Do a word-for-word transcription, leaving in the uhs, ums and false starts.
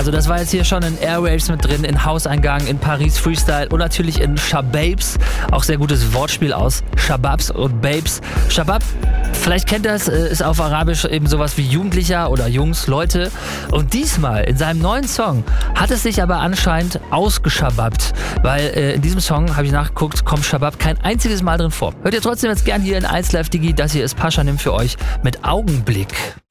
Also das war jetzt hier schon in Airwaves mit drin, in Hauseingang, in Paris Freestyle und natürlich in Shababs. Auch sehr gutes Wortspiel aus Shababs und Babes. Shabab, vielleicht kennt ihr das, ist auf Arabisch eben sowas wie Jugendlicher oder Jungs, Leute. Und diesmal in seinem neuen Song hat es sich aber anscheinend ausgeschababt, weil äh, in diesem Song, habe ich nachgeguckt, kommt Shabab kein einziges Mal drin vor. Hört ihr trotzdem jetzt gern hier in eins Live Digi, das hier ist Pashanim für euch mit Augenblick.